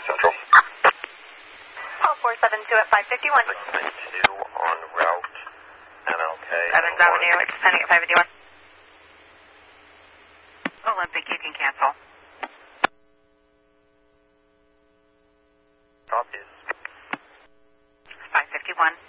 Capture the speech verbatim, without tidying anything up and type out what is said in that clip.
Central. Call four seven two at five fifty-one. six nine two on route N L K. Evans Avenue, it's pending at five fifty-one. Olympic, you can cancel.